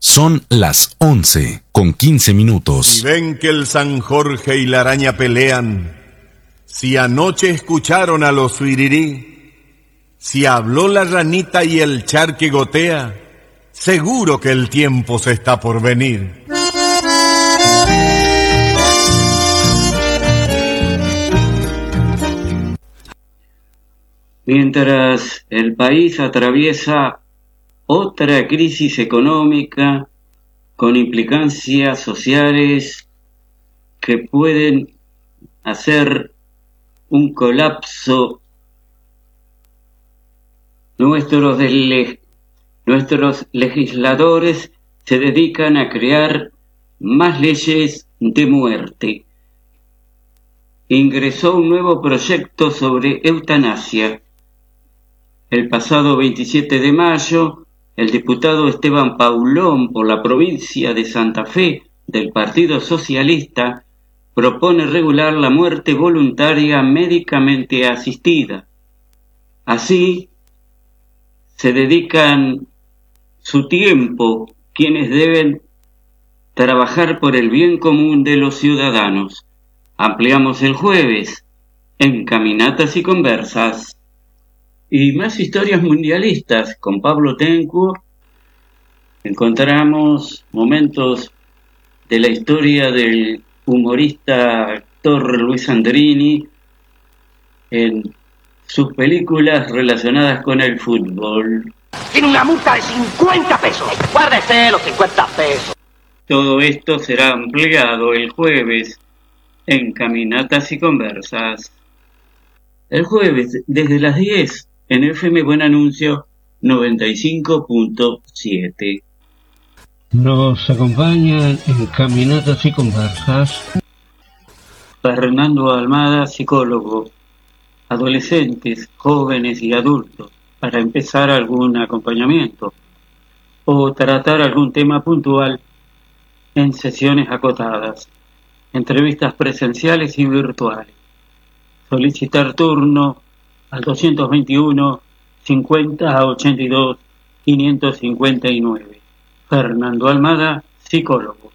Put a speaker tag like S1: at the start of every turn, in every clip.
S1: Son las 11:15.
S2: Si ven que el San Jorge y la araña pelean, si anoche escucharon a los suirirí, si habló la ranita y el charque gotea, seguro que el tiempo se está por venir.
S3: Mientras el país atraviesa otra crisis económica con implicancias sociales que pueden hacer un colapso, nuestros legisladores se dedican a crear más leyes de muerte. Ingresó un nuevo proyecto sobre eutanasia. El pasado 27 de mayo, el diputado Esteban Paulón, por la provincia de Santa Fe, del Partido Socialista, propone regular la muerte voluntaria médicamente asistida. Así, se dedican su tiempo quienes deben trabajar por el bien común de los ciudadanos. Ampliamos el jueves en Caminatas y Conversas. Y más historias mundialistas con Pablo Tenco. Encontramos momentos de la historia del humorista actor Luis Andrini en sus películas relacionadas con el fútbol.
S4: Tiene una multa de 50 pesos. Guárdese los 50 pesos.
S3: Todo esto será ampliado el jueves en Caminatas y Conversas. El jueves, desde las 10, en FM Buen Anuncio 95.7.
S5: Nos acompañan en Caminatas y Conversas
S3: Fernando Almada, psicólogo, adolescentes, jóvenes y adultos, para empezar algún acompañamiento o tratar algún tema puntual en sesiones acotadas, entrevistas presenciales y virtuales. Solicitar turno al 221 50 82 559. Fernando Almada, psicólogo.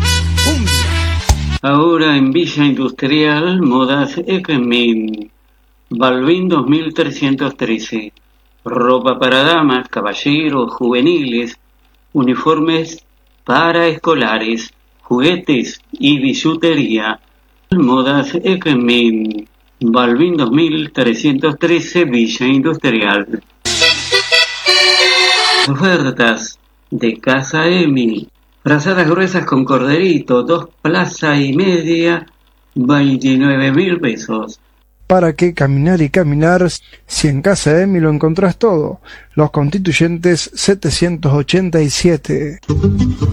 S3: Ahora en Villa Industrial, Modas Ekmin, Balbín 2313. Ropa para damas, caballeros, juveniles, uniformes para escolares, juguetes y bisutería. Modas Ekmin, Balbín 2313, Villa Industrial. Ofertas de Casa Emi. Frazadas gruesas con corderito, 2 plaza y media, 29.000 pesos.
S6: ¿Para qué caminar y caminar si en Casa Emi lo encontrás todo? Los Constituyentes 787.